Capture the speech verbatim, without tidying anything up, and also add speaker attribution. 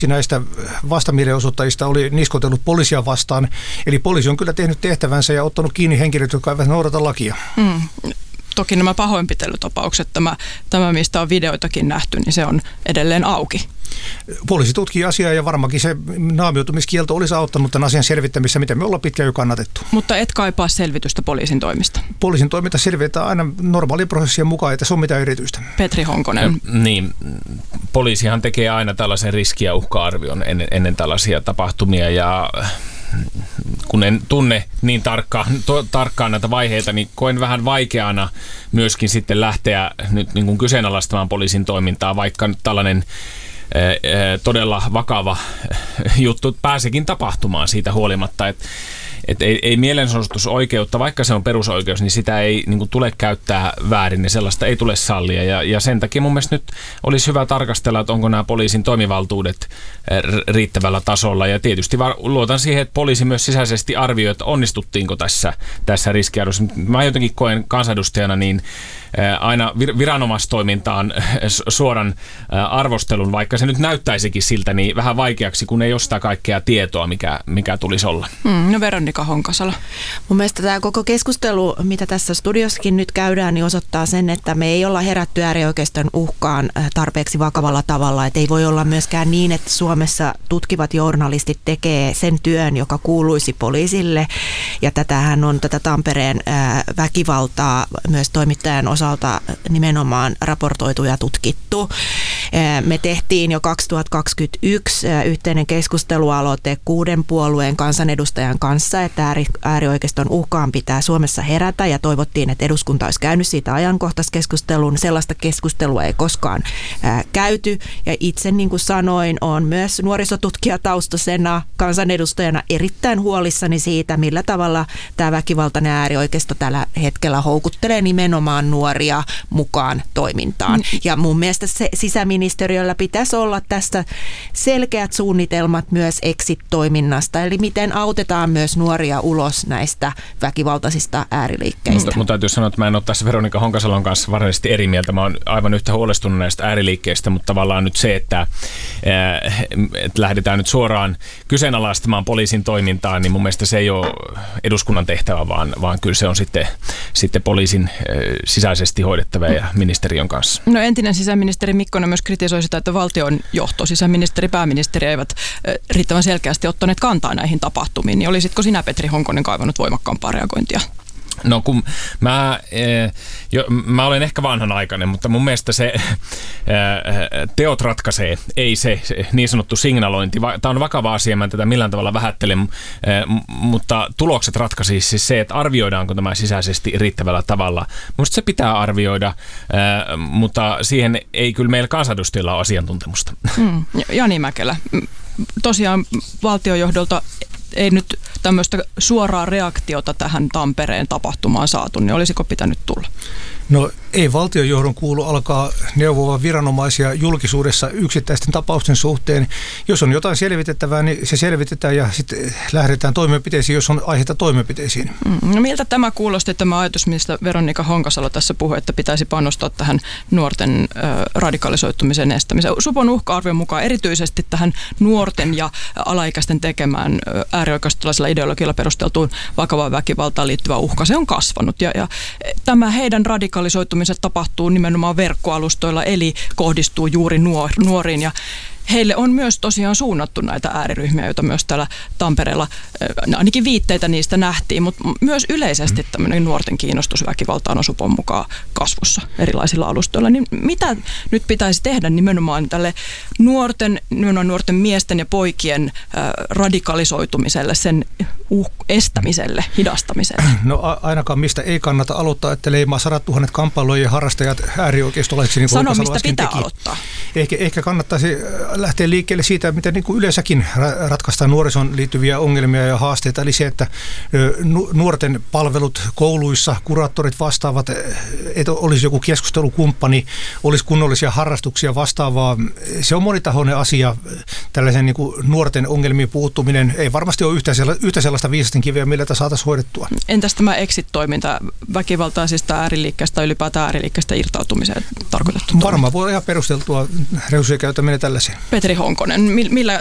Speaker 1: näistä vastamielenosoittajista oli niskotellut poliisia vastaan. Eli poliisi on kyllä tehnyt tehtävänsä ja ottanut kiinni henkilöt, jotka eivät noudata lakia.
Speaker 2: Mm. Toki nämä pahoinpitelytapaukset, tämä, tämä mistä on videoitakin nähty, niin se on edelleen auki.
Speaker 1: Poliisi tutkii asiaa ja varmaankin se naamioitumiskielto olisi auttanut tämän asian selvittämisessä, mitä me ollaan pitkään jo kannatettu.
Speaker 2: Mutta et kaipaa selvitystä poliisin toimista?
Speaker 1: Poliisin toiminta selvitetään aina normaalien prosessien mukaan, että se on mitään erityistä.
Speaker 2: Petri Honkonen.
Speaker 3: Ja, niin, poliisihan tekee aina tällaisen riski- ja uhka-arvion ennen, ennen tällaisia tapahtumia ja kun en tunne niin tarkkaan, to, tarkkaan näitä vaiheita, niin koen vähän vaikeana myöskin sitten lähteä nyt niin kuin kyseenalaistamaan poliisin toimintaa, vaikka nyt tällainen todella vakava juttu pääsekin tapahtumaan siitä huolimatta, että et ei, ei mielenosoitusoikeutta, vaikka se on perusoikeus, niin sitä ei niin kuin tule käyttää väärin ja sellaista ei tule sallia. Ja, ja sen takia mun mielestä nyt olisi hyvä tarkastella, että onko nämä poliisin toimivaltuudet riittävällä tasolla. Ja tietysti var, luotan siihen, että poliisi myös sisäisesti arvioi, että onnistuttiinko tässä, tässä riskiarvossa. Mä jotenkin koen kansanedustajana niin aina viranomaistoimintaan suoran arvostelun, vaikka se nyt näyttäisikin siltä, niin vähän vaikeaksi, kun ei ole sitä kaikkea tietoa, mikä, mikä tulisi olla.
Speaker 2: Mm, no Veronika Honkasalo.
Speaker 4: Mun mielestä tämä koko keskustelu, mitä tässä studiossakin nyt käydään, niin osoittaa sen, että me ei olla herätty äärioikeiston uhkaan tarpeeksi vakavalla tavalla. Et ei voi olla myöskään niin, että Suomessa tutkivat journalistit tekee sen työn, joka kuuluisi poliisille. Ja tätähän on tätä Tampereen väkivaltaa myös toimittajan osalta nimenomaan raportoitu ja tutkittu. Me tehtiin jo kaksituhattakaksikymmentäyksi yhteinen keskustelualoite kuuden puolueen kansanedustajan kanssa, että äärioikeiston uhkaan pitää Suomessa herätä ja toivottiin, että eduskunta olisi käynyt siitä ajankohtaiskeskustelun. Sellaista keskustelua ei koskaan ää, käyty ja itse niin kuin sanoin, on myös nuorisotutkijataustaisena kansanedustajana erittäin huolissani siitä, millä tavalla tämä väkivaltainen äärioikeisto tällä hetkellä houkuttelee nimenomaan nuoria mukaan toimintaan. Mm. Ja mun mielestä se sisäministeriöllä pitäisi olla tästä selkeät suunnitelmat myös exit-toiminnasta, eli miten autetaan myös nuoria ulos näistä väkivaltaisista ääriliikkeistä.
Speaker 3: Mutta, mutta täytyy sanoa, että mä en ole tässä Veronika Honkasalon kanssa varsinaisesti eri mieltä. Mä oon aivan yhtä huolestunut näistä ääriliikkeistä, mutta tavallaan nyt se, että, että lähdetään nyt suoraan kyseenalaistamaan poliisin toimintaa, niin mun mielestä se ei ole eduskunnan tehtävä, vaan, vaan kyllä se on sitten, sitten poliisin sisäisesti hoidettava ja ministeriön kanssa.
Speaker 2: No entinen sisäministeri Mikkonen myös kritisoi sitä, että valtion johto, sisäministeri, pääministeri eivät riittävän selkeästi ottaneet kantaa näihin tapahtumiin. Niin olisitko sinä, Petri Honkonen, kaivannut voimakkaampaa reagointia?
Speaker 3: No kun mä, jo, mä olen ehkä vanhanaikainen, mutta mun mielestä se teot ratkaisee, ei se, se niin sanottu signalointi. Tämä on vakava asia, mä en tätä millään tavalla vähättelen, mutta tulokset ratkaisisi siis se, että arvioidaanko tämä sisäisesti riittävällä tavalla. Minusta se pitää arvioida, mutta siihen ei kyllä meillä kansanedustajilla ole asiantuntemusta. Mm,
Speaker 2: Jani Mäkelä, tosiaan valtiojohdolta ei nyt tämmöistä suoraa reaktiota tähän Tampereen tapahtumaan saatu, niin olisiko pitänyt tulla?
Speaker 1: No ei valtionjohdon kuulu alkaa neuvoa viranomaisia julkisuudessa yksittäisten tapausten suhteen. Jos on jotain selvitettävää, niin se selvitetään ja sitten lähdetään toimenpiteisiin, jos on aihetta toimenpiteisiin.
Speaker 2: Mm, no miltä tämä kuulosti, tämä ajatus, mistä Veronika Honkasalo tässä puhui, että pitäisi panostaa tähän nuorten ö, radikalisoitumisen estämiseen? Supon uhka-arvion mukaan erityisesti tähän nuorten ja alaikäisten tekemään ö, äärioikeistolaisella ideologialla perusteltuun vakavaan väkivaltaan liittyvä uhka, se on kasvanut. Ja, ja tämä heidän radikalisoitumisensa tapahtuu nimenomaan verkkoalustoilla, eli kohdistuu juuri nuor, nuoriin. Ja heille on myös tosiaan suunnattu näitä ääriryhmiä, joita myös täällä Tampereella, ainakin viitteitä niistä nähtiin, mutta myös yleisesti tämmöinen nuorten kiinnostus väkivaltaan on Supon mukaan kasvussa erilaisilla alustoilla. Niin mitä nyt pitäisi tehdä nimenomaan tälle nuorten, nimenomaan nuorten miesten ja poikien radikalisoitumiselle, sen uh- estämiselle, hidastamiselle?
Speaker 1: No a- ainakaan mistä ei kannata aloittaa, että leimaa sadat tuhannet kamppailujen harrastajat äärioikeistolaisiksi. Niin
Speaker 2: Sano, mistä pitää teki. aloittaa.
Speaker 1: Ehkä, ehkä kannattaisi lähteä liikkeelle siitä, miten niin kuin yleensäkin ratkaistaan nuorison liittyviä ongelmia ja haasteita. Eli se, että nuorten palvelut kouluissa, kuraattorit vastaavat, että olisi joku keskustelukumppani, olisi kunnollisia harrastuksia vastaavaa. Se on monitahoinen asia, tällaisen niin kuin nuorten ongelmiin puuttuminen. Ei varmasti ole yhtä, sella, yhtä sellaista viisasten kiveä, millä tätä saataisiin hoidettua.
Speaker 2: Entäs tämä exit-toiminta väkivaltaisista ääriliikkeestä, ylipäätään ääriliikkeestä irtautumiseen tarkoitettu?
Speaker 1: Varmaan voi olla ihan perusteltua resursseja käyttäminen tällaiseen.
Speaker 2: Petri Honkonen, millä